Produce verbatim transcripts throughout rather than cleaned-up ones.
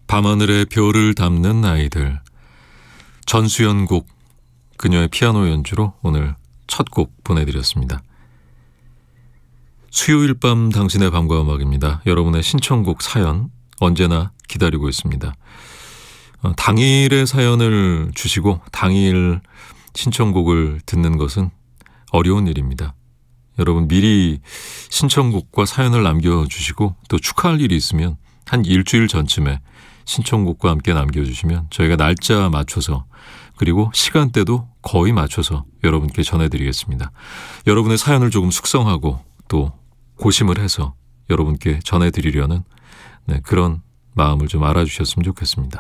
밤하늘에 별을 담는 아이들, 전수연 곡, 그녀의 피아노 연주로 오늘 첫 곡 보내드렸습니다. 수요일 밤 당신의 밤과 음악입니다. 여러분의 신청곡 사연 언제나 기다리고 있습니다. 어, 당일의 사연을 주시고 당일 신청곡을 듣는 것은 어려운 일입니다. 여러분 미리 신청곡과 사연을 남겨주시고 또 축하할 일이 있으면 한 일주일 전쯤에 신청곡과 함께 남겨주시면 저희가 날짜 맞춰서 그리고 시간대도 거의 맞춰서 여러분께 전해드리겠습니다. 여러분의 사연을 조금 숙성하고 또 고심을 해서 여러분께 전해드리려는 네, 그런 마음을 좀 알아주셨으면 좋겠습니다.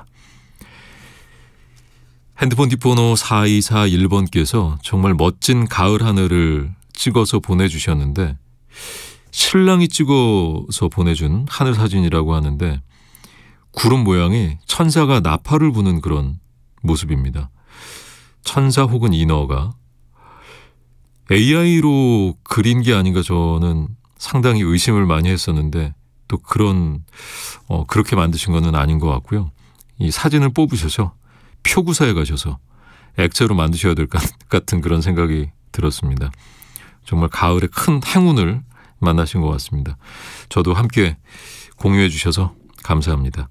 핸드폰 뒷번호 사이사일 번께서 정말 멋진 가을 하늘을 찍어서 보내주셨는데 신랑이 찍어서 보내준 하늘 사진이라고 하는데 구름 모양이 천사가 나팔을 부는 그런 모습입니다. 천사 혹은 인어가 에이아이로 그린 게 아닌가 저는 상당히 의심을 많이 했었는데 또 그런 어, 그렇게 만드신 거는 아닌 것 같고요. 이 사진을 뽑으셔서 표구사에 가셔서 액체로 만드셔야 될 것 같은 그런 생각이 들었습니다. 정말 가을의 큰 행운을 만나신 것 같습니다. 저도 함께 공유해 주셔서 감사합니다.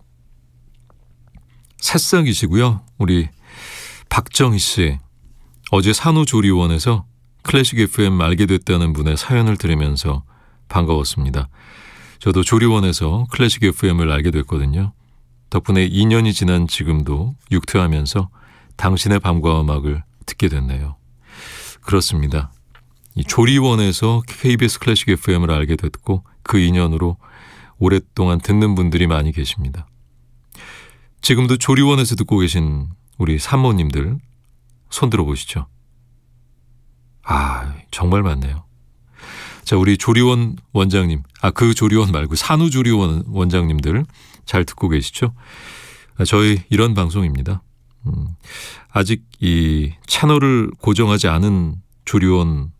새싹이시고요. 우리 박정희 씨, 어제 산후조리원에서 클래식 에프엠 알게 됐다는 분의 사연을 들으면서 반가웠습니다. 저도 조리원에서 클래식 에프엠을 알게 됐거든요. 덕분에 이 년이 지난 지금도 육퇴하면서 당신의 밤과 음악을 듣게 됐네요. 그렇습니다. 이 조리원에서 케이비에스 클래식 에프엠을 알게 됐고 그 인연으로 오랫동안 듣는 분들이 많이 계십니다. 지금도 조리원에서 듣고 계신 우리 산모님들 손 들어보시죠. 아, 정말 많네요. 자, 우리 조리원 원장님, 아, 그 조리원 말고 산후조리원 원장님들 잘 듣고 계시죠? 아, 저희 이런 방송입니다. 음, 아직 이 채널을 고정하지 않은 조리원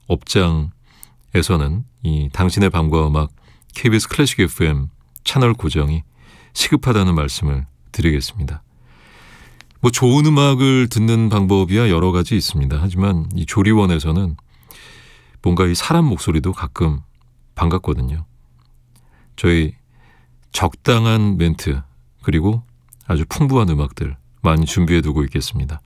업장에서는 이 당신의 밤과 음악 케이비에스 클래식 에프엠 채널 고정이 시급하다는 말씀을 드리겠습니다. 뭐 좋은 음악을 듣는 방법이야 여러 가지 있습니다. 하지만 이 조리원에서는 뭔가 이 사람 목소리도 가끔 반갑거든요. 저희 적당한 멘트 그리고 아주 풍부한 음악들 많이 준비해 두고 있겠습니다.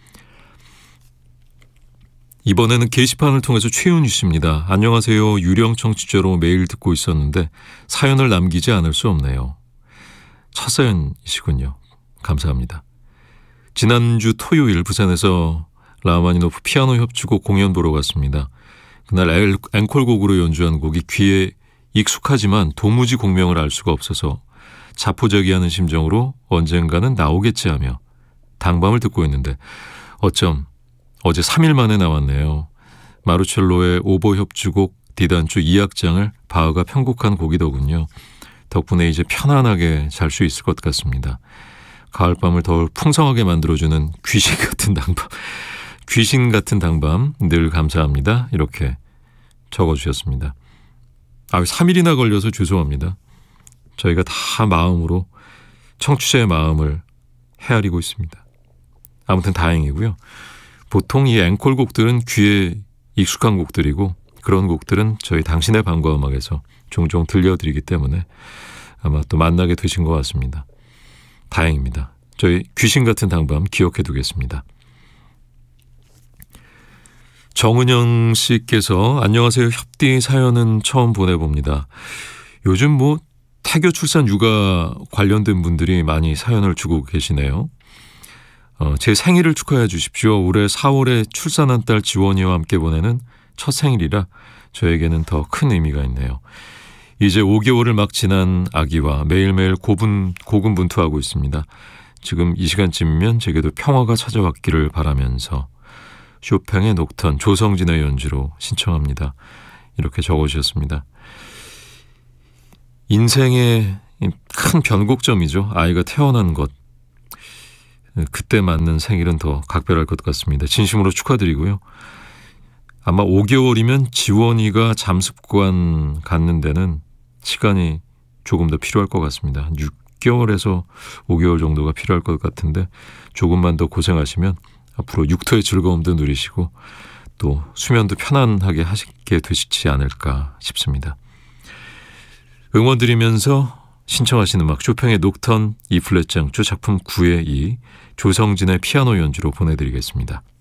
이번에는 게시판을 통해서 최윤희 씨입니다. 안녕하세요. 유령 청취자로 매일 듣고 있었는데 사연을 남기지 않을 수 없네요. 첫 사연이시군요. 감사합니다. 지난주 토요일 부산에서 라흐마니노프 피아노 협주곡 공연 보러 갔습니다. 그날 앵콜곡으로 연주한 곡이 귀에 익숙하지만 도무지 공명을 알 수가 없어서 자포자기하는 심정으로 언젠가는 나오겠지 하며 당밤을 듣고 있는데 어쩜 어제 삼 일 만에 나왔네요. 마르첼로의 오보 협주곡 디단주 이 악장을 바흐가 편곡한 곡이더군요. 덕분에 이제 편안하게 잘 수 있을 것 같습니다. 가을밤을 더 풍성하게 만들어주는 귀신 같은 당밤, 귀신 같은 당밤 늘 감사합니다. 이렇게 적어주셨습니다. 아, 삼 일이나 걸려서 죄송합니다. 저희가 다 마음으로 청취자의 마음을 헤아리고 있습니다. 아무튼 다행이고요. 보통 이 앵콜곡들은 귀에 익숙한 곡들이고 그런 곡들은 저희 당신의 밤과 음악에서 종종 들려드리기 때문에 아마 또 만나게 되신 것 같습니다. 다행입니다. 저희 귀신 같은 당밤 기억해 두겠습니다. 정은영 씨께서 안녕하세요. 협디 사연은 처음 보내봅니다. 요즘 뭐 태교 출산 육아 관련된 분들이 많이 사연을 주고 계시네요. 어, 제 생일을 축하해 주십시오. 올해 사월에 출산한 딸 지원이와 함께 보내는 첫 생일이라 저에게는 더 큰 의미가 있네요. 이제 오 개월을 막 지난 아기와 매일매일 고분, 고군분투하고 있습니다. 지금 이 시간쯤이면 제게도 평화가 찾아왔기를 바라면서 쇼팽의 녹턴 조성진의 연주로 신청합니다. 이렇게 적어주셨습니다. 인생의 큰 변곡점이죠. 아이가 태어난 것. 그때 맞는 생일은 더 각별할 것 같습니다. 진심으로 축하드리고요. 아마 오 개월이면 지원이가 잠습관 갖는 데는 시간이 조금 더 필요할 것 같습니다. 육 개월에서 오 개월 정도가 필요할 것 같은데 조금만 더 고생하시면 앞으로 육토의 즐거움도 누리시고 또 수면도 편안하게 하시게 되시지 않을까 싶습니다. 응원 드리면서 신청하신 음악 쇼팽의 녹턴 E 플랫 장조 작품 구의 이 조성진의 피아노 연주로 보내드리겠습니다.